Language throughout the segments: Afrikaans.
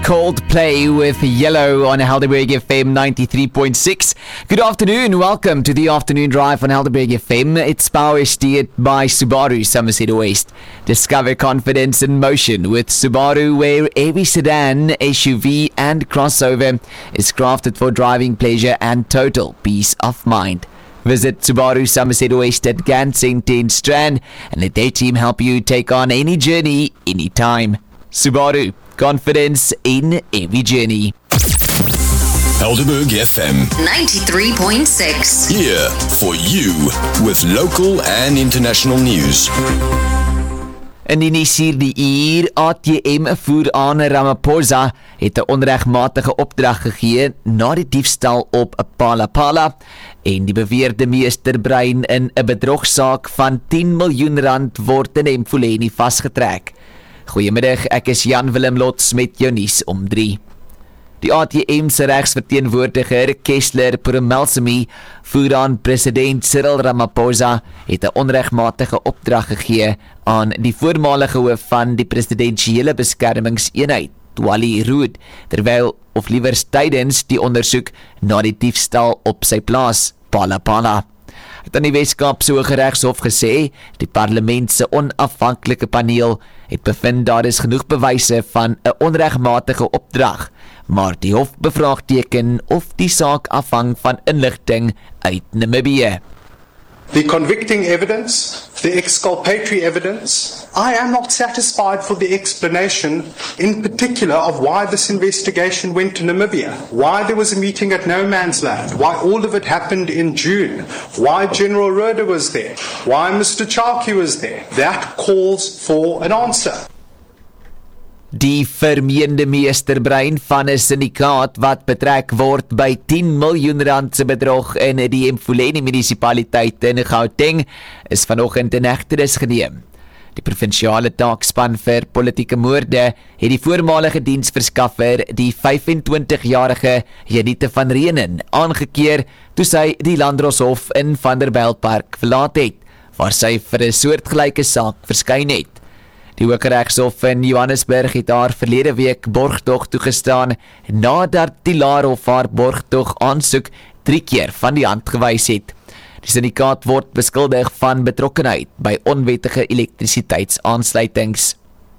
Coldplay with Yellow on Helderberg FM 93.6. Good afternoon. Welcome to the afternoon drive on Helderberg FM. It's power steered by Subaru Somerset West. Discover confidence in motion with Subaru, where every sedan, SUV and crossover is crafted for driving pleasure and total peace of mind. Visit Subaru Somerset West at Gant St. Strand and let their team help you take on any journey, anytime. Subaru, confidence in every journey. Helderberg FM 93.6. Here for you with local and international news. In die nuus hierdie uur, ATM voer aan Ramaphosa het 'n onregmatige opdrag gegee na die diefstal op Phala en die beweerde meesterbrein in 'n bedrogsaak van 10 miljoen rand word in Mfuleni vasgetrek. Goeiemiddag, ek is Jan Willem Lots met jou nuus om 3. Die ATM se regsverteenwoordiger Kessler Promelsemi voer aan president Cyril Ramaphosa het 'n onregmatige opdrag gegee aan die voormalige hoof van die presidensiële beskermingseenheid, Wally Rood, terwyl of liewers tydens die ondersoek na die diefstal op sy plaas, Phala. Het aan die Weskaapse Hooggeregshof gesê, die parlement se onafhanklike paneel het bevind daar is genoeg bewyse van 'n onregmatige opdrag, maar die hof bevraagteken of die saak afhang van inligting uit Namibië. The convicting evidence, the exculpatory evidence, I am not satisfied for the explanation, in particular, of why this investigation went to Namibia, why there was a meeting at No Man's Land, why all of it happened in June, why General Roda was there, why Mr. Chaki was there. That calls for an answer. Die vermeende meesterbrein van 'n syndikaat wat betrek word by 10 miljoen rand se bedrog in die Mfuleni munisipaliteit in Gauteng is vanoggend in hegtenis geneem. Die provinsiale taakspan vir politieke moorde het die voormalige diensverskaffer, die 25-jarige Janita van Reenen, aangekeer toe sy die Landdroshof in Vanderbijlpark verlaat het, waar sy vir 'n soortgelyke saak verskyn het. Die Hooggeregshof in Johannesburg het haar verlede week borgtog toegestaan nadat die Laarhof haar borgtog aansoek 3 keer van die hand gewys het. Die syndikaat word beskuldig van betrokkenheid by onwettige elektrisiteitsaansluitings.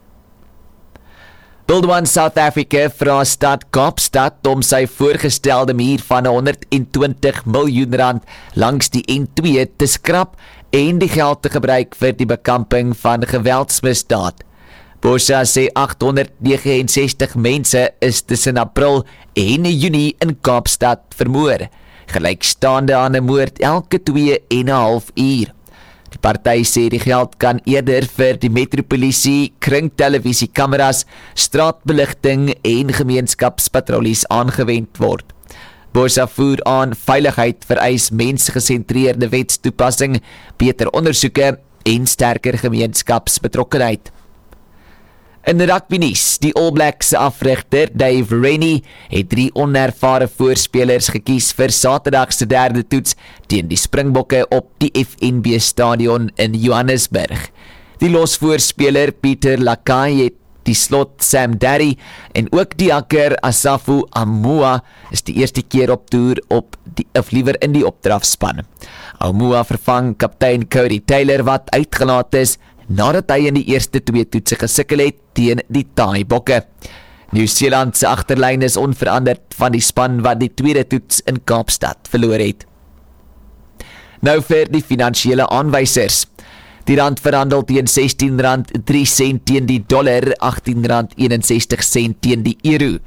Build One South Africa vra stad Kaapstad om sy voorgestelde muur van 120 miljoen rand langs die N2 te skrap en die geld te gebruik vir die bekamping van geweldsmisdaad. Bosha sê 869 mense is tussen April en Junie in Kaapstad vermoor, gelykstaande aan 'n moord elke 2,5 uur. Die party sê die geld kan eerder vir die metropolisie, kringtelevisiekameras, straatbeligting en gemeenskapspatrollies aangewend word. Bosha voer aan veiligheid vereis mensgesentreerde wetstoepassing, beter ondersoeke en sterker gemeenskapsbetrokkenheid. In rugby nuus, die All Blacks afrigter Dave Rennie het 3 onervare voorspelers gekies vir Saterdag se derde toets teen die Springbokke op die FNB stadion in Johannesburg. Die losvoorspeler Pieter Lakai het die slot Sam Darry en ook die akker Asafu Amua is die eerste keer op toer in die opdrafspan. Amua vervang kaptein Cody Taylor wat uitgelaat is nadat hy in die eerste 2 toetse gesukkel het teen die Thai-bokke. Nieu-Seeland se agterlyn is onveranderd van die span wat die tweede toets in Kaapstad verloor het. Nou vir die finansiële aanwysers. Die rand verhandel teen R16.03 teen die dollar, R18.61 teen die euro,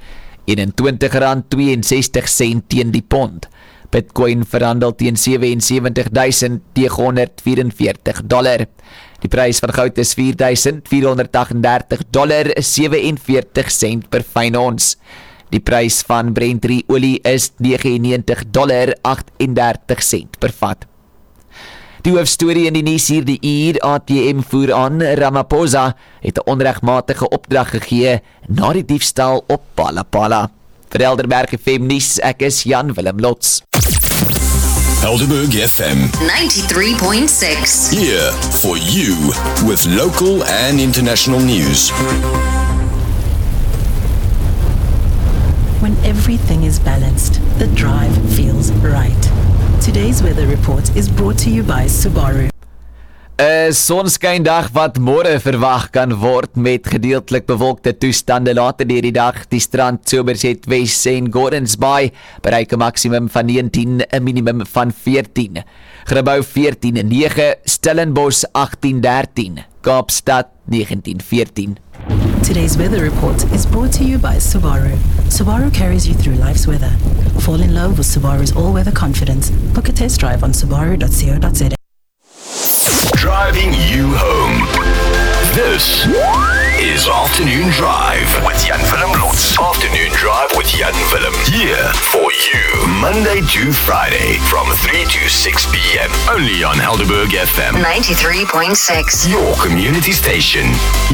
R21.62 teen die pond. Bitcoin verhandel teen $77,944. Die prys van goud is $4,438,47 per fyn ons. Die prys van Brent olie is $99,38 per vat. Die hoofstorie in die nuus hierdie uur, ATM voer aan Ramaphosa het 'n onregmatige opdrag gegee na die diefstal op Phala. Vir Helderberg FM nuus, ek is Jan Willem Lots. Helderberg FM 93.6. Here for you with local and international news. when everything is balanced, the drive feels right. Today's weather report is brought to you by Subaru. 'n Sonskyndag wat môre verwag kan word met gedeeltelik bewolkte toestande later deur die dag. Die strand Somerset West en Gordons Bay bereik 'n maksimum van 19, 'n minimum van 14. Grabouw 14-9, Stellenbosch 18-13, Kaapstad 19-14. Today's weather report is brought to you by Subaru. Subaru carries you through life's weather. Fall in love with Subaru's all-weather confidence. Book a test drive on subaru.co.za. Driving you home. This is Afternoon Drive with Jan Willem Lotz. Afternoon Drive with Jan Willem. Here for you, Monday to Friday from 3 to 6 p.m. Only on Helderberg FM. 93.6. Your community station.